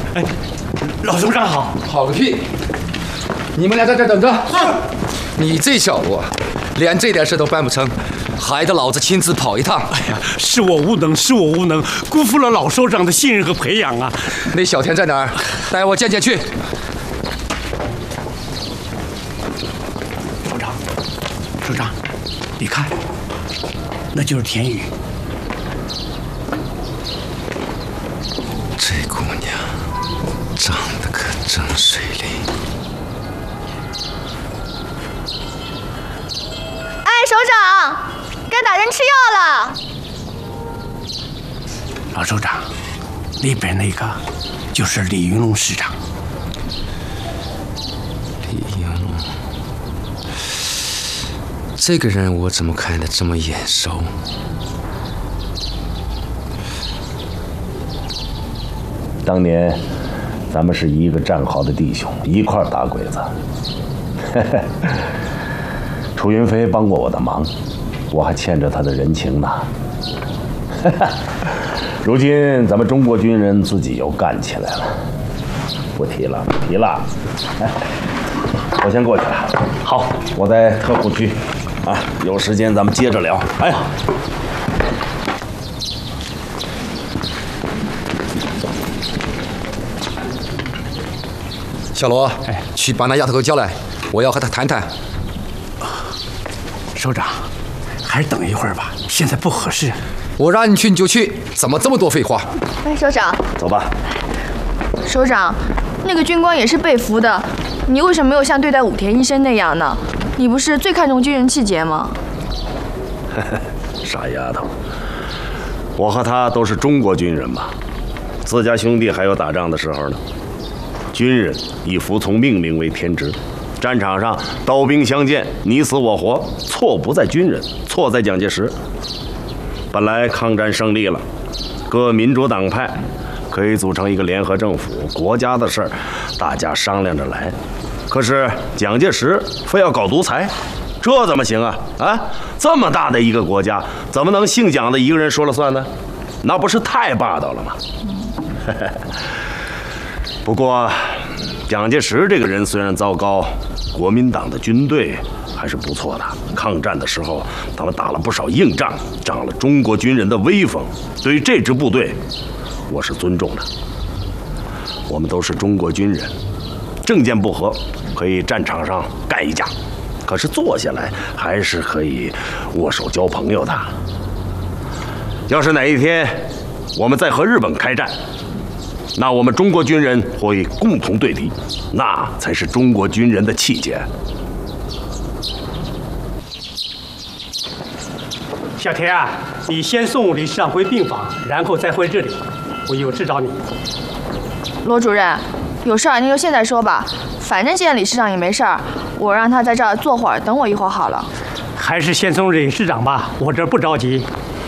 哎，老首长好。 好个屁！你们俩在这等着。你这小子，连这点事都办不成，还得老子亲自跑一趟。 哎呀，是我无能，是我无能，辜负了老首长的信任和培养啊！ 那小田在哪儿？带我见见去。 首长，你看，那就是田雨。 这姑娘长得可真水灵。 哎，首长，该打针吃药了。 老首长，里边那个就是李云龙师长。 李云龙，这个人我怎么看得这么眼熟？ 当年咱们是一个战壕的弟兄，一块打鬼子。楚云飞帮过我的忙，我还欠着他的人情呢。如今咱们中国军人自己又干起来了，不提了，不提了。我先过去了。好，我在特护区，有时间咱们接着聊。哎。 小罗，去把那丫头给我叫来，我要和她谈谈。 首长，还是等一会儿吧，现在不合适。 我让你去你就去，怎么这么多废话？ 哎，首长， 走吧。 首长，那个军官也是被俘的，你为什么没有像对待武田医生那样呢？你不是最看重军人气节吗？ 傻丫头，我和他都是中国军人嘛，自家兄弟还有打仗的时候呢。军人以服从命令为天职，战场上刀兵相见，你死我活，错不在军人，错在蒋介石。本来抗战胜利了，各民主党派可以组成一个联合政府，国家的事儿大家商量着来。可是蒋介石非要搞独裁，这怎么行啊？这么大的一个国家，怎么能姓蒋的一个人说了算呢？那不是太霸道了吗？不过，蒋介石这个人虽然糟糕，国民党的军队还是不错的。抗战的时候，他们打了不少硬仗，长了中国军人的威风。对于这支部队，我是尊重的。我们都是中国军人，政见不合可以战场上干一架，可是坐下来还是可以握手交朋友的。要是哪一天我们再和日本开战，那我们中国军人会共同对敌，那才是中国军人的气节。 小田啊，你先送理事长回病房，然后再回这里，我有事找你。 罗主任，有事儿您就现在说吧，反正现在理事长也没事儿，我让他在这儿坐会儿，等我一会儿好了。 还是先送理事长吧，我这儿不着急。